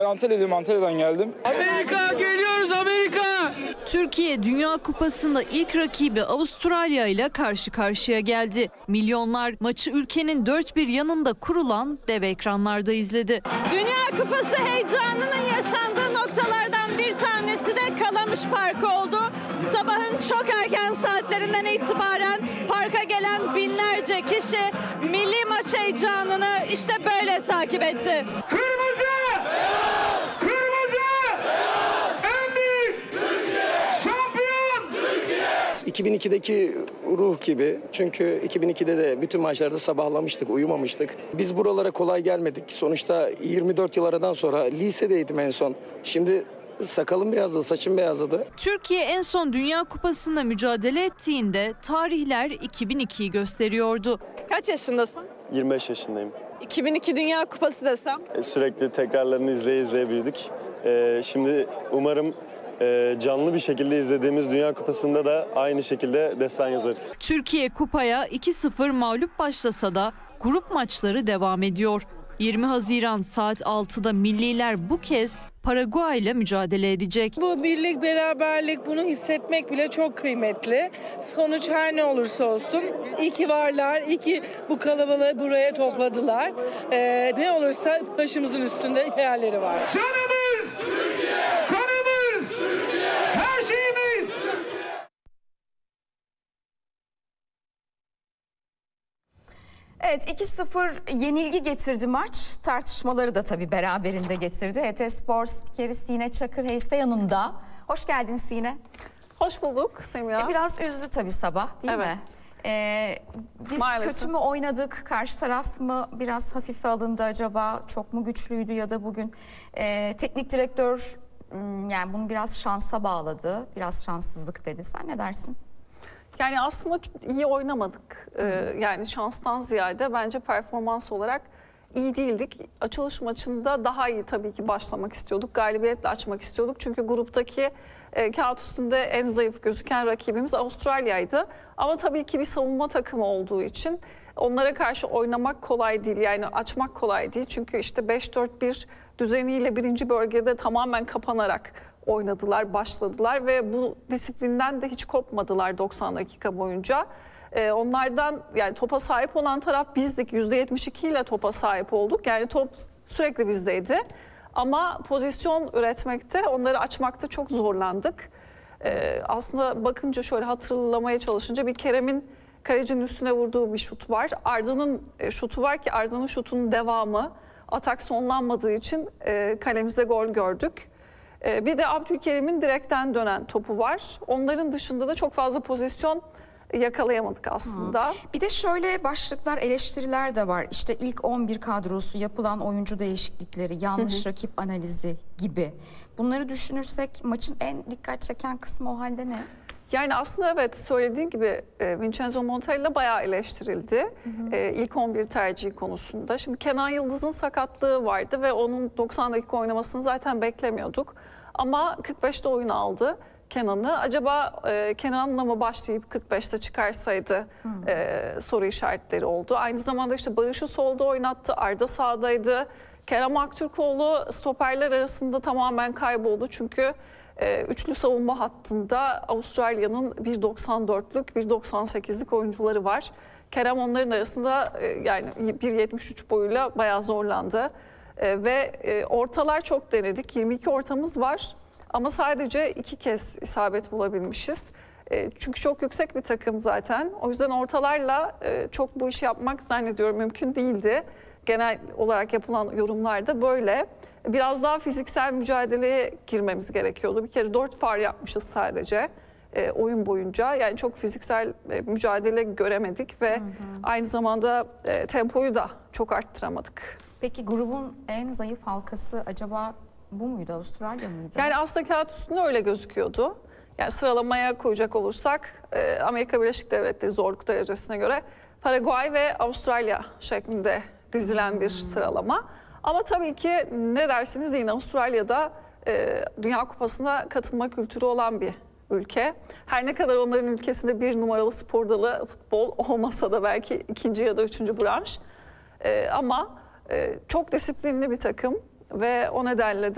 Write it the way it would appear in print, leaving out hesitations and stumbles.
Antalya'dayım, Antalya'dan geldim. Amerika, geliyoruz Amerika! Türkiye Dünya Kupası'nda ilk rakibi Avustralya ile karşı karşıya geldi. Milyonlar maçı ülkenin dört bir yanında kurulan dev ekranlarda izledi. Dünya Kupası heyecanının yaşandığı noktalardan bir tanesi de Kalamış Parkı oldu. Sabahın çok erken saatlerinden itibaren parka gelen binlerce kişi milli maç heyecanını işte böyle takip etti. Kırmızı! Beyaz! Kırmızı! Beyaz! En büyük! Türkiye! Şampiyon! Türkiye! 2002'deki ruh gibi. Çünkü 2002'de de bütün maçlarda sabahlamıştık, uyumamıştık. Biz buralara kolay gelmedik. Sonuçta 24 yıl aradan sonra lisedeydim en son. Şimdi sakalım beyazladı, saçım beyazladı. Türkiye en son Dünya Kupası'nda mücadele ettiğinde tarihler 2002'yi gösteriyordu. Kaç yaşındasın? 25 yaşındayım. 2002 Dünya Kupası desem. Sürekli tekrarlarını izleye büyüdük. Şimdi umarım canlı bir şekilde izlediğimiz Dünya Kupası'nda da aynı şekilde destan yazarız. Türkiye kupaya 2-0 mağlup başlasa da grup maçları devam ediyor. 20 Haziran saat 6'da milliler bu kez Paraguay ile mücadele edecek. Bu birlik, beraberlik, bunu hissetmek bile çok kıymetli. Sonuç her ne olursa olsun iyi ki varlar, iyi ki bu kalabalığı buraya topladılar. Ne olursa başımızın üstünde yerleri var. Canımız! Türkiye! Kanımız! Türkiye! Her şeyimiz! Evet, 2-0 yenilgi getirdi maç. Tartışmaları da tabii beraberinde getirdi. HT Spor spikeri Sine Çakırheys de yanımda. Hoş geldin Sine. Hoş bulduk Semya. Biraz üzdü tabii sabah, değil mi? Biz Maalesef. kötü mü oynadık? Karşı taraf mı biraz hafife alındı acaba? Çok mu güçlüydü ya da bugün teknik direktör yani bunu biraz şansa bağladı. Biraz şanssızlık dedi. Sen ne dersin? Yani aslında iyi oynamadık. Yani şanstan ziyade bence performans olarak iyi değildik. Açılış maçında daha iyi tabii ki başlamak istiyorduk. Galibiyetle açmak istiyorduk. Çünkü gruptaki kağıt üstünde en zayıf gözüken rakibimiz Avustralya'ydı. Ama tabii ki bir savunma takımı olduğu için onlara karşı oynamak kolay değil. Yani açmak kolay değil. Çünkü işte 5-4-1 düzeniyle birinci bölgede tamamen kapanarak oynadılar, başladılar ve bu disiplinden de hiç kopmadılar 90 dakika boyunca. Onlardan yani topa sahip olan taraf bizdik. %72 ile topa sahip olduk. Yani top sürekli bizdeydi. Ama pozisyon üretmekte, onları açmakta çok zorlandık. Aslında bakınca şöyle hatırlamaya çalışınca bir Kerem'in kalecinin üstüne vurduğu bir şut var. Arda'nın şutu var ki Arda'nın şutunun devamı atak sonlanmadığı için kalemize gol gördük. Bir de Abdülkerim'in direkten dönen topu var. Onların dışında da çok fazla pozisyon yakalayamadık aslında. Bir de şöyle başlıklar, eleştiriler de var. İşte ilk 11 kadrosu, yapılan oyuncu değişiklikleri, yanlış rakip analizi gibi. Bunları düşünürsek maçın en dikkat çeken kısmı o halde ne? Yani aslında evet söylediğin gibi Vincenzo Montella bayağı eleştirildi. İlk 11 tercihi konusunda. Şimdi Kenan Yıldız'ın sakatlığı vardı ve onun 90 dakika oynamasını zaten beklemiyorduk. Ama 45'te oyun aldı Kenan'ı. Acaba Kenan'la mı başlayıp 45'te çıkarsaydı soru işaretleri oldu. Aynı zamanda işte Barış'ı solda oynattı, Arda sağdaydı. Kerem Aktürkoğlu stoperler arasında tamamen kayboldu. Çünkü üçlü savunma hattında Avustralya'nın 1.94'lük, 1.98'lik oyuncuları var. Kerem onların arasında yani 1.73 boyuyla bayağı zorlandı. Ve ortalar çok denedik. 22 ortamız var ama sadece 2 kez isabet bulabilmişiz. Çünkü çok yüksek bir takım zaten. O yüzden ortalarla çok bu işi yapmak zannediyorum mümkün değildi. Genel olarak yapılan yorumlarda böyle. Biraz daha fiziksel mücadeleye girmemiz gerekiyordu. Bir kere 4 faul yapmışız sadece oyun boyunca. Yani çok fiziksel mücadele göremedik ve aynı zamanda tempoyu da çok arttıramadık. Peki grubun en zayıf halkası acaba bu muydu, Avustralya mıydı? Yani aslında kağıt üstünde öyle gözüküyordu. Yani sıralamaya koyacak olursak Amerika Birleşik Devletleri zorluk derecesine göre Paraguay ve Avustralya şeklinde dizilen bir sıralama. Ama tabii ki ne dersiniz yine Avustralya'da Dünya Kupası'na katılma kültürü olan bir ülke. Her ne kadar onların ülkesinde bir numaralı spor dalı futbol olmasa da belki ikinci ya da üçüncü branş. Ama çok disiplinli bir takım ve o nedenle de